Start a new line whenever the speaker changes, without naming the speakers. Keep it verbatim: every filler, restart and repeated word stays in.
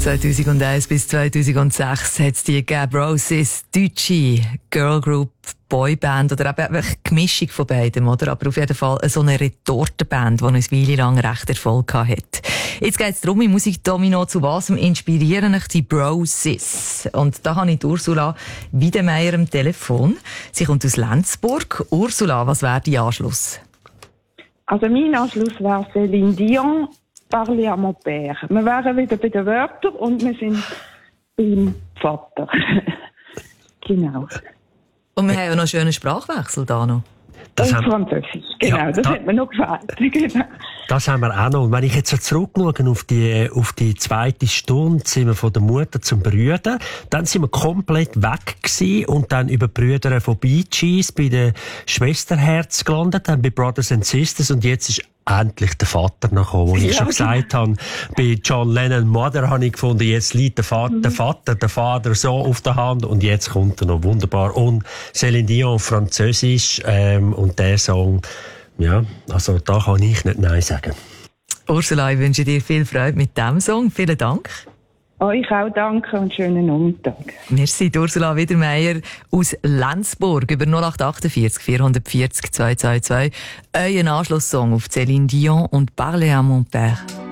zweitausendeins bis zweitausendsechs hat es die gegeben. Roses, deutsche Girlgroup, Boyband oder eben eine Gemischung von beidem, oder? Aber auf jeden Fall so eine Retortenband, die eine Weile lang recht Erfolg hatte. Jetzt geht es darum, im Musikdomino, zu was inspirieren euch die Roses? Und da habe ich Ursula Wiedemeyer am Telefon. Sie kommt aus Lenzburg. Ursula, was wäre dein Anschluss?
Also mein Anschluss wäre Céline Dion, Parler à mon père. Wir wären wieder bei den Wörtern und wir sind beim Vater. Genau.
Und wir haben ja noch einen schönen Sprachwechsel da noch.
Das und Französisch, genau, ja, das da, hat mir noch gefällt. Genau.
Das haben wir auch noch. Und wenn ich jetzt so zurückschaue auf die, auf die zweite Stunde, sind wir von der Mutter zum Brüder, dann sind wir komplett weg gewesen und dann über die Brüder von Bee Gees bei den Schwesterherz gelandet, dann bei Brothers and Sisters und jetzt ist endlich der Vater noch gekommen, wo ja, ich schon gesagt habe. Bei John Lennon Mother habe ich gefunden, jetzt liegt der Vater, mhm. der Vater, der Vater so auf der Hand und jetzt kommt er noch wunderbar. Und Céline Dion Französisch ähm, und der Song, ja, also da kann ich nicht Nein sagen.
Ursula, ich wünsche dir viel Freude mit diesem Song. Vielen Dank.
Euch auch danke und schönen Nachmittag.
Merci, Ursula Wiedemeyer aus Lenzburg über null acht achtundvierzig vierhundertvierzig zweihundertzweiundzwanzig. Euer Anschlusssong auf Céline Dion und Parler à mon père.